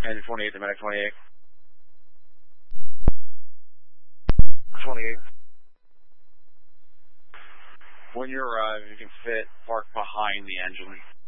Engine 28 to medic 28. 28. When you arrive, you can fit, park behind the engine.